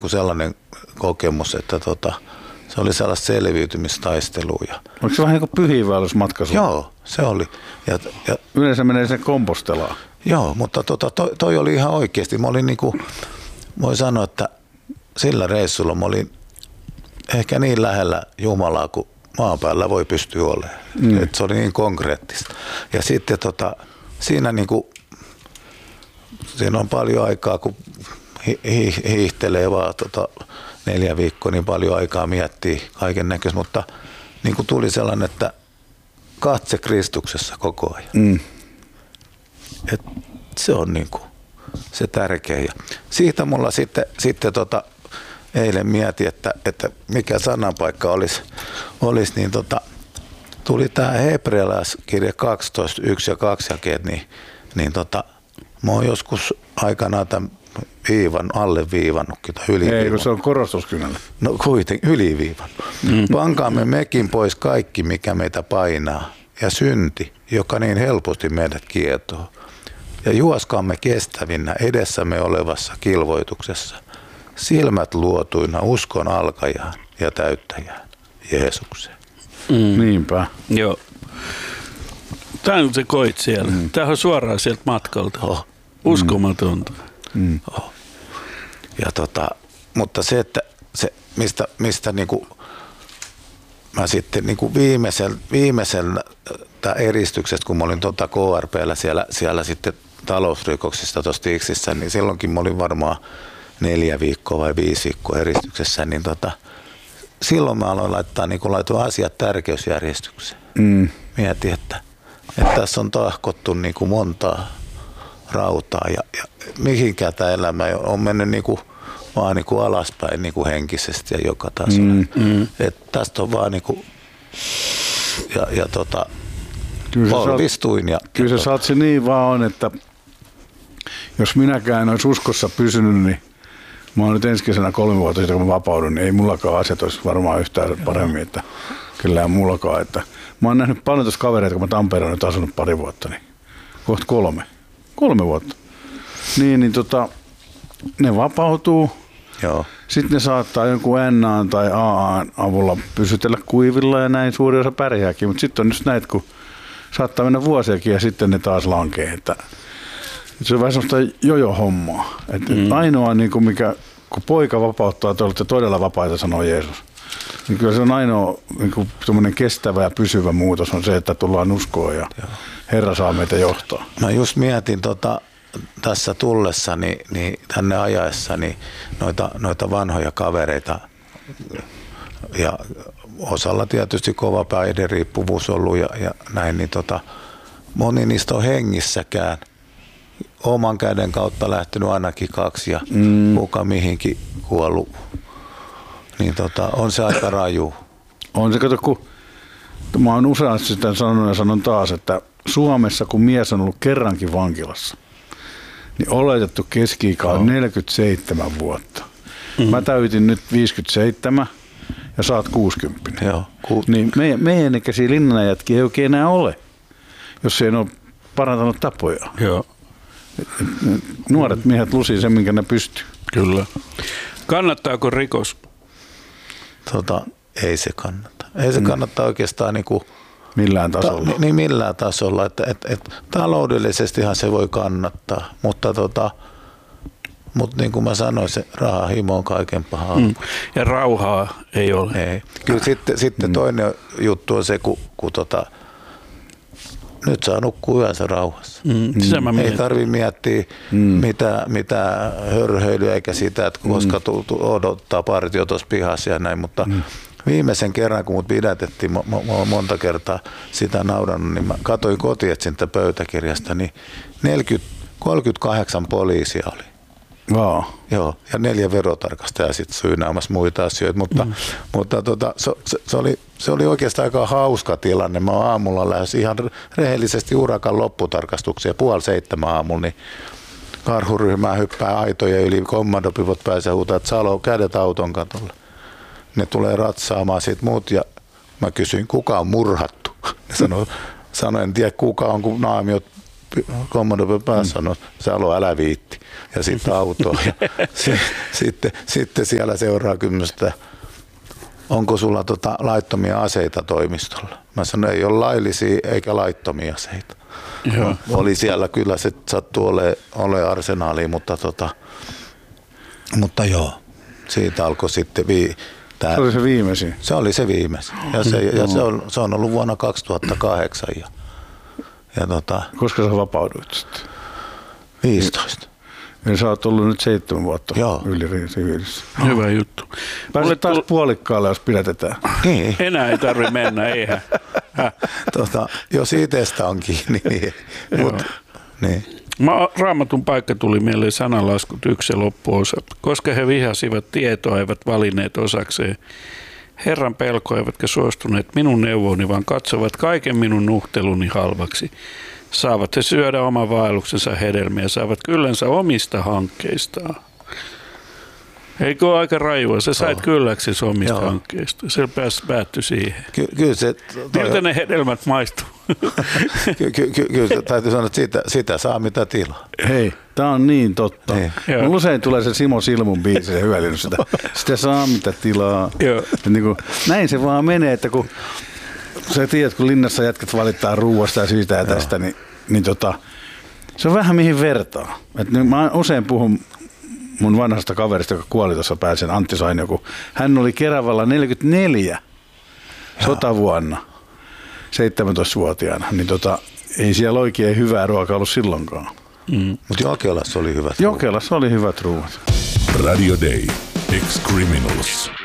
sellainen kokemus, että se oli sellaista selviytymistaistelua. Oliko se vähän niin kuin pyhiinvaellusmatka? Joo, se oli. Ja yleensä menee sen Kompostelaan. Joo, mutta toi oli ihan oikeasti. Mä olin voi sanoa, että sillä reissulla mä olin ehkä niin lähellä Jumalaa kuin maan päällä voi pystyä olemaan. Että se oli niin konkreettista. Ja sitten siinä siinä on paljon aikaa, kun hiihtelee vaan 4 viikkoa, niin paljon aikaa miettii kaiken näköistä, mutta tuli sellainen, että katse Kristuksessa koko ajan. Et se on se tärkeä. Ja siitä mulla sitten eilen mietin, että mikä sananpaikka olisi niin tuli tämä Hebrealaiskirja 12, 1 ja 2 jakeet, niin mä oon joskus aikanaan tämän alleviivannutkin tai yliviivannut. Ei, kun se on korostuskynällä. No kuitenkin yliviivannut. Pankaamme mekin pois kaikki, mikä meitä painaa, ja synti, joka niin helposti meidät kietoo. Ja juoskaamme kestävinnä edessämme olevassa kilvoituksessa, silmät luotuina uskon alkajaan ja täyttäjään, Jeesukseen. Niinpä. Joo. Tämä on se koit siellä. Tämä on suoraan sieltä matkalta. Uskomatonta. Ja mutta se, että mistä mä sitten viimeisellä eristyksestä, kun mä olin KRP:llä siellä sitten talousrikoksista tuossa Tiksissä, niin silloinkin mä olin varmaan 4 viikkoa vai 5 viikkoa eristyksessä, niin silloin mä aloin laittaa asiat tärkeysjärjestykseen. Mietin, että tässä on tahkottu montaa rautaa ja mihinkään tämä elämä on mennyt vaan alaspäin henkisesti ja joka tasolla. Että tästä on vaan polvistuin. Kyllä se satsi niin vaan on, että jos minäkään olisi uskossa pysynyt, niin mä oon nyt ensi kesänä 3 vuotta sitten, kun mä vapaudun, niin ei mullakaan asiat olisi varmaan yhtään paremmin, että kyllä mullakaan. Että mä oon nähnyt paljon tuossa kavereita, kun mä Tampereella nyt asunut 2 vuotta, niin kohta 3 vuotta. Niin ne vapautuu. Joo. Sitten ne saattaa jonkun NA:n tai AA:n avulla pysytellä kuivilla ja näin suuri osa pärjääkin, mutta sitten on just näitä, kun saattaa mennä vuosiakin ja sitten ne taas lankee. Että se on vähän semmoista jojo-hommaa. Ainoa, mikä, kun poika vapauttaa, te olette todella vapaita, sanoo Jeesus. Niin kyllä se on ainoa kestävä ja pysyvä muutos on se, että tullaan uskoon ja Herra saa meitä johtaa. Mä just mietin tässä tullessani, niin tänne ajaessani noita vanhoja kavereita ja osalla tietysti kova päihderiippuvuus ollut ja näin, niin moni niistä on hengissäkään. Oman käden kautta lähtenyt ainakin 2 ja kuka mihinkin kuollut. Niin on se aika raju. On se, kato, kun mä oon useasti sitä sanonut ja sanon taas, että Suomessa kun mies on ollut kerrankin vankilassa, niin oletettu keski-ikä on 47 vuotta. Mä täytin nyt 57 ja sä oot 60. Joo. Niin meidän ikäisiä linnanajatkin ei oikein enää ole, jos ei ole parantanut tapoja. Joo. Nuoret miehet lusii sen, minkä ne pystyy. Kyllä. Kannattaako rikos? Ei se kannata. Ei se kannata oikeastaan millään tasolla. Niin millään tasolla. Että taloudellisestihan se voi kannattaa, mutta niin kuin mä sanoin, se rahahimo on kaiken pahaa. Ja rauhaa ei ole. Ei. Kyllä sitten toinen juttu on se, kun nyt saa nukkua yönsä rauhassa. Ei tarvitse miettiä mitä hörhöilyä eikä sitä, että koska odottaa partio tuossa pihassa ja näin, mutta viimeisen kerran, kun mut pidätettiin, mä monta kertaa sitä naurannut, niin mä katsoin kotietsintä pöytäkirjasta, niin 38 poliisia oli. Wow. Joo, ja 4 verotarkastajaa sitten syynäämässä muita asioita, mutta se oli oikeastaan aika hauska tilanne. Mä oon aamulla lähes ihan rehellisesti urakan lopputarkastuksia 6:30 aamulla, niin karhuryhmää hyppää aitojen yli, kommandopivot pääsee huutaa, että Salo, kädet auton katolle. Ne tulee ratsaamaan sit muut ja mä kysyin, kuka on murhattu. Ne sanoi, en tiedä kuka on, kun naamiot Commodore päässä sanoi, Salo, älä viitti. Ja sitten autoon. Ja sitten siellä seuraa kymmenestä, onko sulla laittomia aseita toimistolla? Mä sanoin, ei ole laillisia eikä laittomia aseita. Joo. Oli siellä kyllä, se sattui ole arsenaaliin, mutta joo, siitä alkoi sitten se oli se viimeisin. Se oli se viimeisin. Ja se on ollut vuonna 2008. Koska sä vapauduit sitten? 15. Ja sä oot ollut nyt 7 vuotta yli siviilissä. Hyvä juttu. Pääset taas puolikkaalle, jos pidätetään. Niin. Enää ei tarvitse mennä, eihän. Jos itsestä on kiinni, niin. Niin. Raamatun paikka tuli mieleen sananlaskut 1 ja loppuosa. Koska he vihasivat tietoa, eivät valinneet osakseen Herran pelkoa, eivätkä suostuneet minun neuvoni, vaan katsovat kaiken minun nuhteluni halvaksi. Saavat he syödä oman vaelluksensa hedelmiä, saavat kyllänsä omista hankkeistaan. Eikö ole aika rajua? Sä sait kylläksi omista hankkeista. Se päättyi siihen. Kyllä se... Miltä ne hedelmät maistuu? Kyllä täytyy sanoa, että sitä saa mitä tilaa. Hei, tää on niin totta. Mulla usein tulee se Simo Silmun biisi ja hyölynyt sitä saa mitä tilaa. Niin kuin, näin se vaan menee, että kun sä tiedät, kun linnassa jätkät valittaa ruuasta ja siitä ja tästä, niin se on vähän mihin vertaa. Mä usein puhun mun vanhasta kaverista, joka kuoli tuossa pääsen, Antti Sainio, kun hän oli Keravalla 44 sotavuonna 17-vuotiaana, niin ei siellä oikein hyvää ruokaa ollut silloinkaan. Mutta Jokelassa oli hyvät ruuat. Jokelassa oli hyvät ruuat. Radio Day. Ex-Criminals.